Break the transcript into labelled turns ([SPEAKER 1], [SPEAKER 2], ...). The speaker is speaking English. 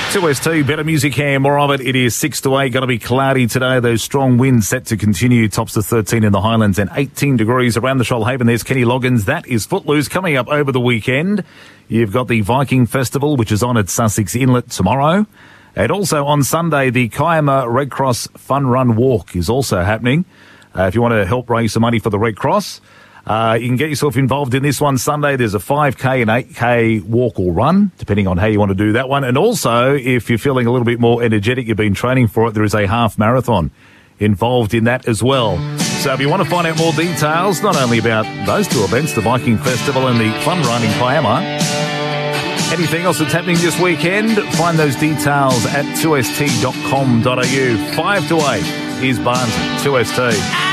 [SPEAKER 1] 2ST, better music here, more of it. It is 6 to 8, going to be cloudy today. Those strong winds set to continue. Tops to 13 in the Highlands and 18 degrees around the Shoalhaven. There's Kenny Loggins. That is Footloose coming up over the weekend. You've got the Viking Festival, which is on at Sussex Inlet tomorrow. And also on Sunday, the Kiama Red Cross Fun Run Walk is also happening. If you want to help raise some money for the Red Cross, you can get yourself involved in this one Sunday. There's a 5K and 8K walk or run, depending on how you want to do that one. And also, if you're feeling a little bit more energetic, you've been training for it, there is a half marathon involved in that as well. So if you want to find out more details, not only about those two events, the Viking Festival and the Fun Run in Kiama, anything else that's happening this weekend, find those details at 2st.com.au. 5 to 8 is Barnes, 2ST.